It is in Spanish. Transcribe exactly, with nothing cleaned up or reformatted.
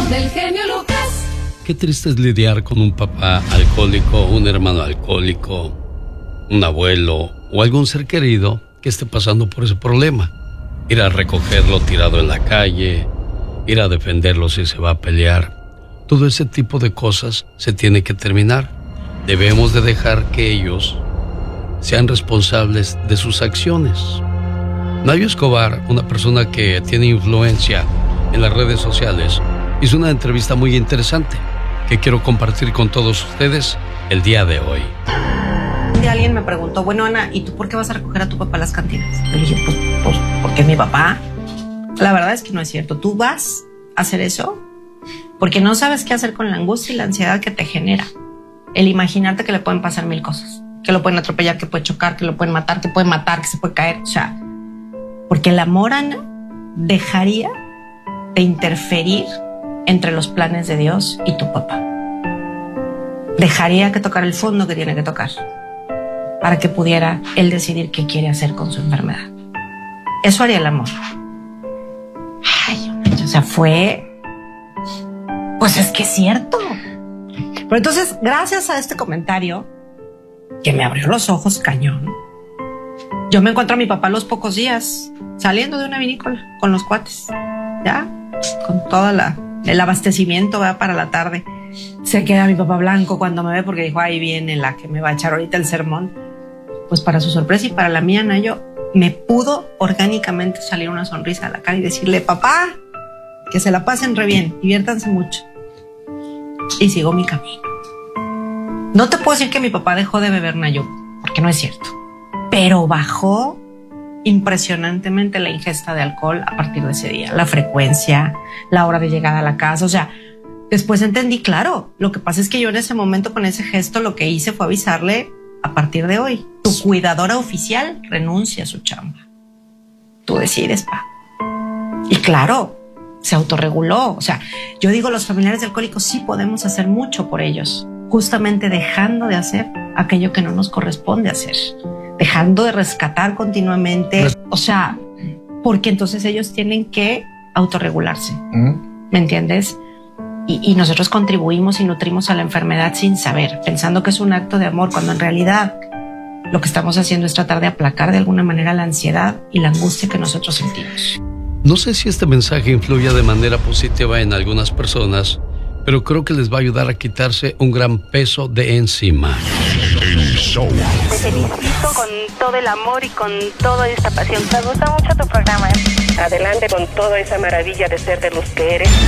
del genio Lucas. Qué triste es lidiar con un papá alcohólico, un hermano alcohólico, un abuelo o algún ser querido que esté pasando por ese problema. Ir a recogerlo tirado en la calle, ir a defenderlo si se va a pelear. Todo ese tipo de cosas se tiene que terminar. Debemos de dejar que ellos sean responsables de sus acciones. Nayo Escobar, una persona que tiene influencia en las redes sociales, hizo una entrevista muy interesante que quiero compartir con todos ustedes el día de hoy. Un día alguien me preguntó, bueno, Ana, ¿y tú por qué vas a recoger a tu papá a las cantinas? Yo le dije, pues, pues, porque es mi papá. La verdad es que no es cierto. ¿Tú vas a hacer eso? Porque no sabes qué hacer con la angustia y la ansiedad que te genera. El imaginarte que le pueden pasar mil cosas. Que lo pueden atropellar, que puede chocar, que lo pueden matar, que puede matar, que se puede caer. O sea, porque el amor, Ana, dejaría de interferir entre los planes de Dios y tu papá. Dejaría que tocara el fondo que tiene que tocar para que pudiera él decidir qué quiere hacer con su enfermedad. Eso haría el amor. Ay, o sea, fue... Pues es que es cierto. Pero entonces, gracias a este comentario, que me abrió los ojos cañón, yo me encuentro a mi papá a los pocos días, saliendo de una vinícola con los cuates, ya, con todo la, el abastecimiento, ¿verdad? Para la tarde. Se queda mi papá blanco cuando me ve porque dijo, ahí viene la que me va a echar ahorita el sermón. Pues para su sorpresa y para la mía, Nayo, me pudo orgánicamente salir una sonrisa a la cara y decirle, papá, que se la pasen re bien, diviértanse mucho. Y sigo mi camino. No te puedo decir que mi papá dejó de beber, Nayo, porque no es cierto. Pero bajó impresionantemente la ingesta de alcohol a partir de ese día. La frecuencia, la hora de llegada a la casa. O sea, después entendí, claro, lo que pasa es que yo en ese momento con ese gesto lo que hice fue avisarle, a partir de hoy, tu cuidadora oficial renuncia a su chamba. Tú decides, pa. Y claro, se autorreguló. O sea, yo digo, los familiares de alcohólicos sí podemos hacer mucho por ellos, justamente dejando de hacer aquello que no nos corresponde hacer, dejando de rescatar continuamente. O sea, porque entonces ellos tienen que autorregularse. ¿Mm? ¿Me entiendes? Y, y nosotros contribuimos y nutrimos a la enfermedad sin saber, pensando que es un acto de amor, cuando en realidad lo que estamos haciendo es tratar de aplacar de alguna manera la ansiedad y la angustia que nosotros sentimos. No sé si este mensaje influya de manera positiva en algunas personas, pero creo que les va a ayudar a quitarse un gran peso de encima. El show. Te felicito con todo el amor y con toda esta pasión. Me gusta mucho tu programa. Adelante con toda esa maravilla de ser de los que eres.